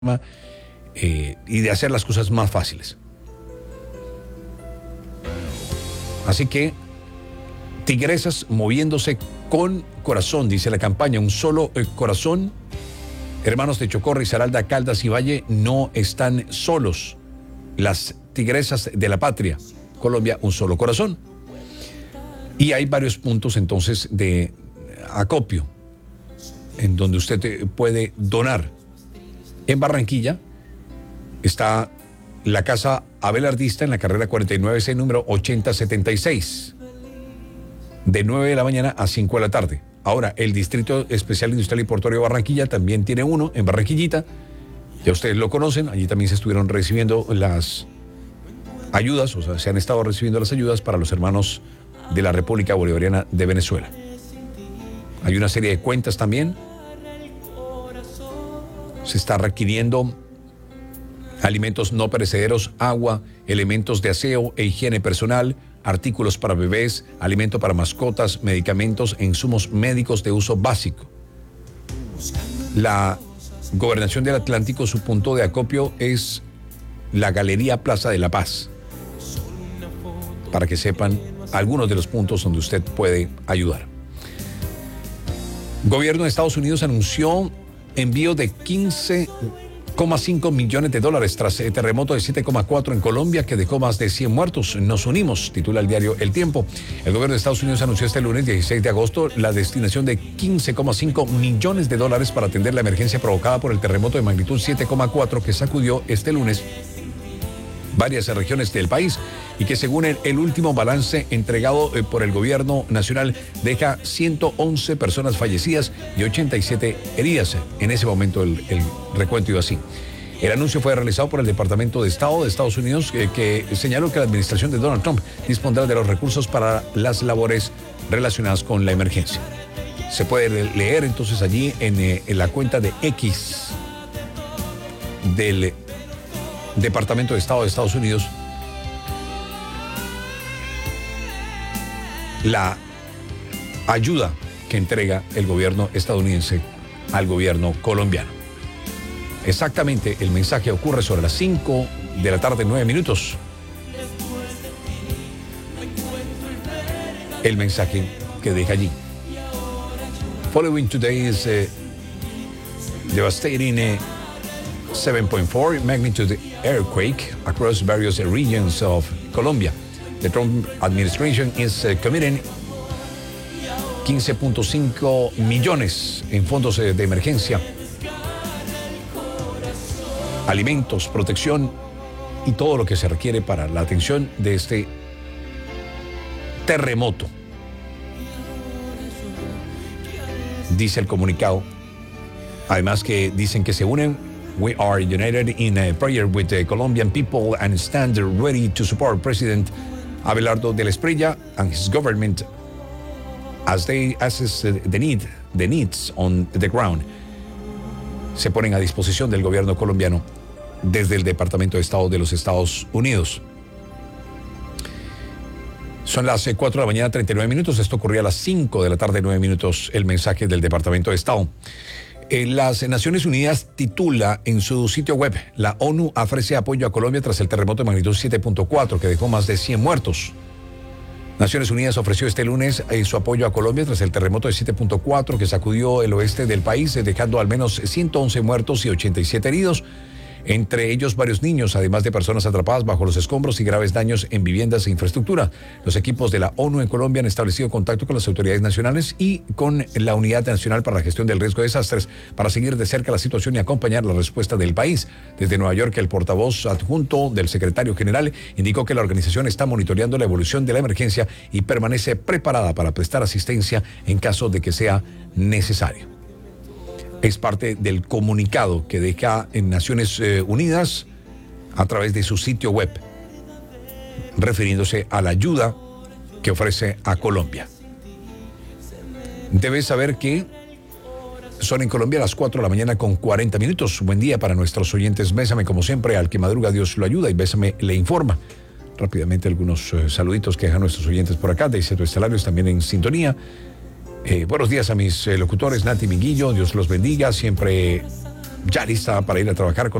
y de hacer las cosas más fáciles. Así que tigresas moviéndose con corazón, dice la campaña, un solo corazón. Hermanos de Chocó, Risaralda, Caldas y Valle no están solos. Las tigresas de la patria, Colombia, un solo corazón. Y hay varios puntos entonces de acopio en donde usted puede donar. En Barranquilla está la Casa Abelardista en la carrera 49C, número 8076, de 9 de la mañana a 5 de la tarde. Ahora, el Distrito Especial Industrial y Portuario de Barranquilla también tiene uno en Barranquillita. Ya ustedes lo conocen, allí también se estuvieron recibiendo las ayudas, o sea, se han estado recibiendo las ayudas para los hermanos de la República Bolivariana de Venezuela. Hay una serie de cuentas también. Se está requiriendo alimentos no perecederos, agua, elementos de aseo e higiene personal, artículos para bebés, alimento para mascotas, medicamentos e insumos médicos de uso básico. La Gobernación del Atlántico, su punto de acopio es la Galería Plaza de la Paz, para que sepan algunos de los puntos donde usted puede ayudar. Gobierno de Estados Unidos anunció envío de 15,5 millones de dólares tras el terremoto de 7,4 en Colombia que dejó más de 100 muertos. Nos unimos, titula el diario El Tiempo. El gobierno de Estados Unidos anunció este lunes 16 de agosto la destinación de 15,5 millones de dólares para atender la emergencia provocada por el terremoto de magnitud 7,4 que sacudió este lunes varias regiones del país y que según el último balance entregado por el gobierno nacional deja 111 personas fallecidas y 87 heridas. En ese momento el recuento iba así. El anuncio fue realizado por el Departamento de Estado de Estados Unidos que señaló que la administración de Donald Trump dispondrá de los recursos para las labores relacionadas con la emergencia. Se puede leer entonces allí en la cuenta de X del Departamento de Estado de Estados Unidos la ayuda que entrega el gobierno estadounidense al gobierno colombiano. Exactamente, el mensaje ocurre sobre las 5 de la tarde, 9 minutos. El mensaje que deja allí. Following today's devastating 7.4 magnitude earthquake across various regions of Colombia, the Trump administration is committing 15.5 millones en fondos de emergencia, alimentos, protección y todo lo que se requiere para la atención de este terremoto. Dice el comunicado. Además que dicen que se unen. We are united in a prayer with the Colombian people and stand ready to support President Abelardo de la Espriella and his government as they assess the needs on the ground. Se ponen a disposición del gobierno colombiano desde el Departamento de Estado de los Estados Unidos. Son las 4 de la mañana, 39 minutos. Esto ocurrió a las 5 de la tarde, 9 minutos, el mensaje del Departamento de Estado. Las Naciones Unidas titula en su sitio web: la ONU ofrece apoyo a Colombia tras el terremoto de magnitud 7.4 que dejó más de 100 muertos. Naciones Unidas ofreció este lunes su apoyo a Colombia tras el terremoto de 7.4 que sacudió el oeste del país, dejando al menos 111 muertos y 87 heridos, entre ellos varios niños, además de personas atrapadas bajo los escombros y graves daños en viviendas e infraestructura. Los equipos de la ONU en Colombia han establecido contacto con las autoridades nacionales y con la Unidad Nacional para la Gestión del Riesgo de Desastres para seguir de cerca la situación y acompañar la respuesta del país. Desde Nueva York, el portavoz adjunto del secretario general indicó que la organización está monitoreando la evolución de la emergencia y permanece preparada para prestar asistencia en caso de que sea necesario. Es parte del comunicado que deja en Naciones Unidas a través de su sitio web, refiriéndose a la ayuda que ofrece a Colombia. Debes saber que son en Colombia las 4 de la mañana con 40 minutos. Buen día para nuestros oyentes. Bésame, como siempre, al que madruga Dios lo ayuda, y Bésame le informa. Rápidamente algunos saluditos que dejan nuestros oyentes por acá. De Centro Estelarios también en sintonía. Buenos días a mis locutores, Nati Minguillo, Dios los bendiga, siempre ya lista para ir a trabajar con